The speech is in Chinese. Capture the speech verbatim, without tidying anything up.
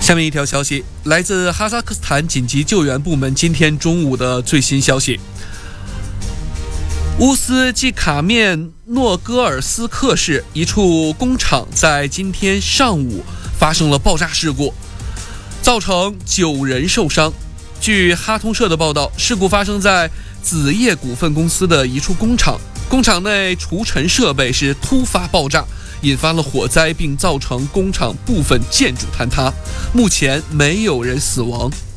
下面一条消息来自哈萨克斯坦紧急救援部门今天中午的最新消息。乌斯季卡面诺戈尔斯克市一处工厂在今天上午发生了爆炸事故，造成九人受伤。据哈通社的报道，事故发生在子业股份公司的一处工厂，工厂内除尘设备是突发爆炸，引发了火灾，并造成工厂部分建筑坍塌。目前没有人死亡。